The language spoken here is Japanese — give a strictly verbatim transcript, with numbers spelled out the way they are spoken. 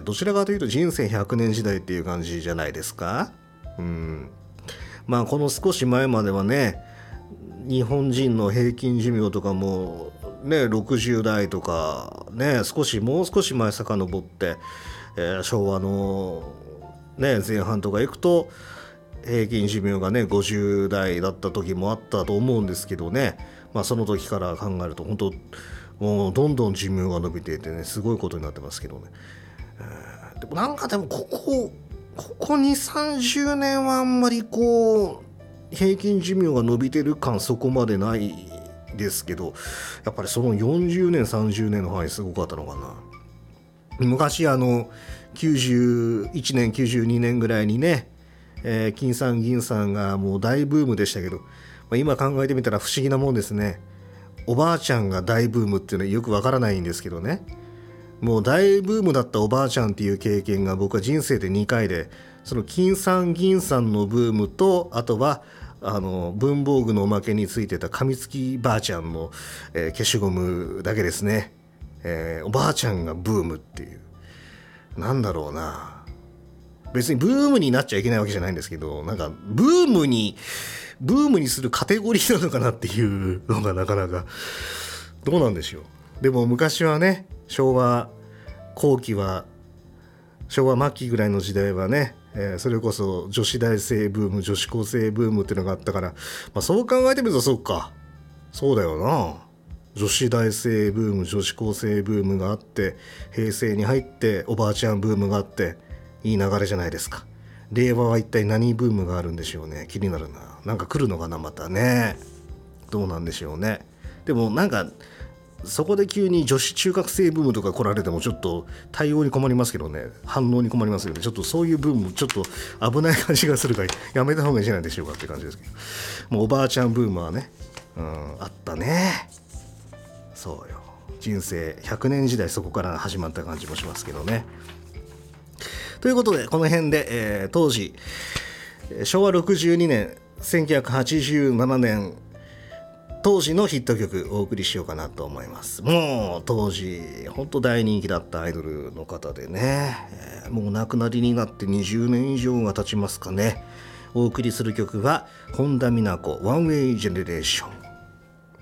どちらかというと人生ひゃくねん時代っていう感じじゃないですか。うん、まあこの少し前まではね、日本人の平均寿命とかもねろくじゅう代とかね、少しもう少し前遡って、えー、昭和のね前半とか行くと平均寿命がねごじゅう代だった時もあったと思うんですけどね、まあその時から考えると本当もうどんどん寿命が伸びていてね、すごいことになってますけどね。えー、でもなんかでもここここにじゅう、さんじゅうねんはあんまりこう平均寿命が伸びてる感そこまでないですけど、やっぱりそのよんじゅうねんさんじゅうねんの範囲すごかったのかな。昔あのきゅうじゅういちねんきゅうじゅうにねんぐらいにね、えー、金さん銀さんがもう大ブームでしたけど、まあ、今考えてみたら不思議なもんですね。おばあちゃんが大ブームっていうのはよくわからないんですけどね、もう大ブームだったおばあちゃんっていう経験が僕は人生でにかいで、その金さん銀さんのブームと、あとはあの文房具のおまけについてた噛みつきばあちゃんの、えー、消しゴムだけですね。えー、おばあちゃんがブームっていう、なんだろうな、別にブームになっちゃいけないわけじゃないんですけど、なんかブームにブームにするカテゴリーなのかなっていうのがなかなかどうなんでしょう。でも昔はね、昭和後期は昭和末期ぐらいの時代はね、えー、それこそ女子大生ブーム女子高生ブームっていうのがあったから、まあ、そう考えてみるとそうか、そうだよな、女子大生ブーム女子高生ブームがあって、平成に入っておばあちゃんブームがあって、いい流れじゃないですか。令和は一体何ブームがあるんでしょうね。気になるな。なんか来るのかなまたね。どうなんでしょうね。でもなんかそこで急に女子中学生ブームとか来られてもちょっと対応に困りますけどね、反応に困りますよね。ちょっとそういうブームちょっと危ない感じがするからやめた方がいいんじゃないでしょうかって感じですけど、もうおばあちゃんブームはね、うん、あったね。そうよ、人生ひゃくねん時代そこから始まった感じもしますけどね。ということでこの辺で、えー、当時しょうわろくじゅうにねんせんきゅうひゃくはちじゅうななねん当時のヒット曲お送りしようかなと思います。もう当時本当大人気だったアイドルの方でね、えー、もうお亡くなりになってにじゅうねん以上が経ちますかね。お送りする曲は本田美奈子.ワンウェイジェネレーション。